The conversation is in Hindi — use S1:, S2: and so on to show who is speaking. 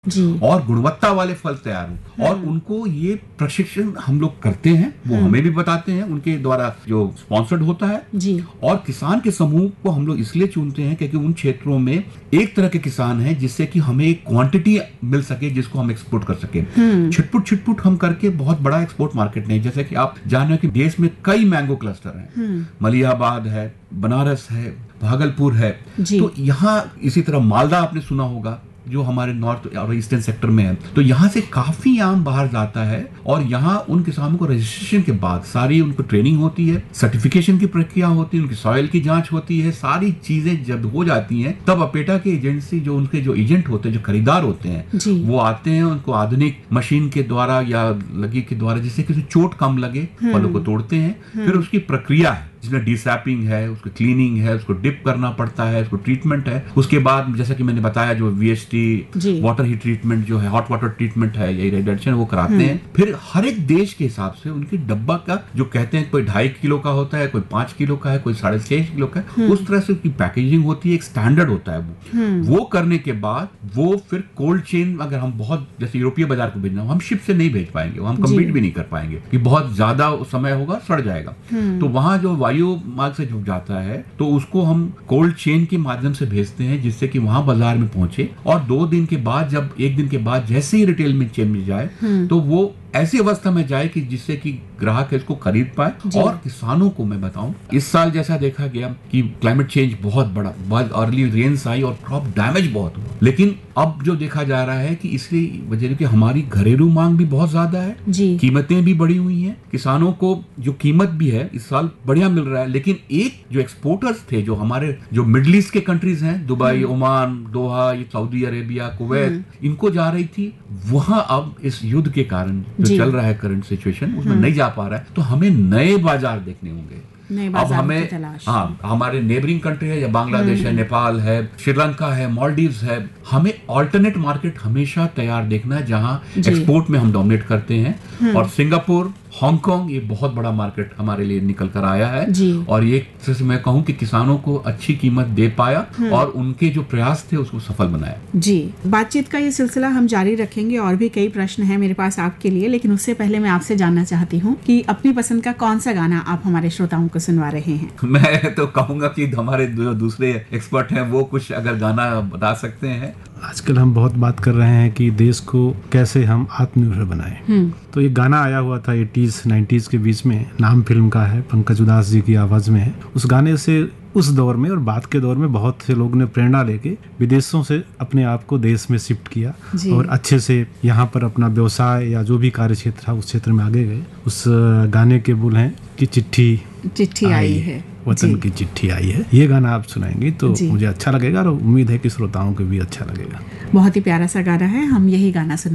S1: जी।
S2: और गुणवत्ता वाले फल तैयार हो। और उनको ये प्रशिक्षण हम लोग करते हैं, वो हमें भी बताते हैं, उनके द्वारा जो स्पॉन्सर्ड होता है
S1: जी।
S2: और किसान के समूह को हम लोग इसलिए चुनते हैं क्योंकि उन क्षेत्रों में एक तरह के किसान हैं जिससे कि हमें एक क्वांटिटी मिल सके जिसको हम एक्सपोर्ट कर सके। छिटपुट हम करके बहुत बड़ा एक्सपोर्ट मार्केट नहीं, जैसे कि आप जान कि देश में कई मैंगो क्लस्टर हैं, मलियाबाद है, बनारस है, भागलपुर है, तो यहाँ इसी तरह मालदा आपने सुना होगा जो हमारे नॉर्थ और ईस्टर्न सेक्टर में है। तो यहाँ से काफी आम बाहर जाता है और यहाँ उन किसानों को रजिस्ट्रेशन के बाद सारी उनको ट्रेनिंग होती है, सर्टिफिकेशन की प्रक्रिया होती है, उनकी सॉइल की जांच होती है, सारी चीजें जब हो जाती हैं तब अपेटा की एजेंसी जो उनके जो एजेंट होते हैं, जो खरीदार होते हैं, वो आते हैं, उनको आधुनिक मशीन के द्वारा या लगी के द्वारा जिससे किसी चोट कम लगे फलों को तोड़ते हैं। फिर उसकी प्रक्रिया है जिसमें डिसैपिंग है, उसको क्लीनिंग है, उसको डिप करना पड़ता है, उसको ट्रीटमेंट है। उसके बाद जैसा कि मैंने बताया जो VHT वाटर हीट ट्रीटमेंट जो है, हॉट वाटर ट्रीटमेंट है, ये रेडिएशन वो कराते हैं। फिर हर एक देश के हिसाब से उनकी डब्बा का जो कहते हैं कोई 2.5 किलो का होता है, कोई 5 किलो का है, कोई 6.5 किलो का है, उस तरह से उसकी पैकेजिंग होती है, एक स्टैंडर्ड होता है। वो करने के बाद वो फिर कोल्ड चेन, अगर हम बहुत जैसे यूरोपीय बाजार को भेजना, हम शिप से नहीं भेज पाएंगे, हम कम्पीट भी नहीं कर पाएंगे कि बहुत ज्यादा समय होगा, सड़ जाएगा। तो वहां जो वायु मार्ग से जुड़ जाता है तो उसको हम कोल्ड चेन के माध्यम से भेजते हैं जिससे कि वहां बाजार में पहुंचे और 2 दिन के बाद, जब 1 दिन के बाद जैसे ही रिटेल में चेन में जाए तो वो ऐसी अवस्था में जाए कि जिससे कि ग्राहक इसको खरीद पाए। और किसानों को मैं बताऊं, इस साल जैसा देखा गया कि क्लाइमेट चेंज बहुत बड़ा, बहुत अर्ली रेन्स आई और क्रॉप डैमेज बहुत हुआ, लेकिन अब जो देखा जा रहा है कि इसलिए वजह कि हमारी घरेलू मांग भी बहुत ज्यादा है, कीमतें भी बढ़ी हुई हैं, किसानों को जो कीमत भी है इस साल बढ़िया मिल रहा है। लेकिन एक जो एक्सपोर्टर्स थे, जो हमारे जो मिडिल ईस्ट के कंट्रीज हैं, दुबई, ओमान, दोहा, सऊदी अरेबिया, कुवैत, इनको जा रही थी, वहां अब इस युद्ध के कारण जो चल रहा है करंट सिचुएशन, उसमें नहीं जा पा रहा है। तो हमें नए बाजार देखने होंगे। अब हमें हमारे नेबरिंग कंट्री है, या बांग्लादेश है, नेपाल है, श्रीलंका है, मालदीव्स है, हमें ऑल्टरनेट मार्केट हमेशा तैयार देखना है जहां एक्सपोर्ट में हम डोमिनेट करते हैं। और सिंगापुर, हांगकांग, ये बहुत बड़ा मार्केट हमारे लिए निकल कर आया है। और ये से मैं कहूं कि किसानों को अच्छी कीमत दे पाया और उनके जो प्रयास थे उसको सफल बनाया।
S1: जी, बातचीत का ये सिलसिला हम जारी रखेंगे और भी कई प्रश्न हैं मेरे पास आपके लिए, लेकिन उससे पहले मैं आपसे जानना चाहती हूँ कि अपनी पसंद का कौन सा गाना आप हमारे श्रोताओं को सुनवा रहे हैं।
S2: मैं तो कहूंगा कि हमारे जो दूसरे एक्सपर्ट हैं वो कुछ अगर गाना बता सकते हैं।
S3: आजकल हम बहुत बात कर रहे हैं कि देश को कैसे हम आत्मनिर्भर बनाएं। तो ये गाना आया हुआ था 80s 90s के बीच में, नाम फिल्म का है, पंकज उधास जी की आवाज में है। उस गाने से उस दौर में और बाद के दौर में बहुत से लोग ने प्रेरणा लेके विदेशों से अपने आप को देश में शिफ्ट किया और अच्छे से यहाँ पर अपना व्यवसाय या जो भी कार्य क्षेत्र था उस क्षेत्र में आगे गए। उस गाने के बोल हैं कि चिट्ठी आई है, वतन की चिट्ठी आई है। ये गाना आप सुनाएंगे तो मुझे अच्छा लगेगा और उम्मीद है कि श्रोताओं को भी अच्छा लगेगा।
S1: बहुत ही प्यारा सा गाना है, हम यही गाना सुन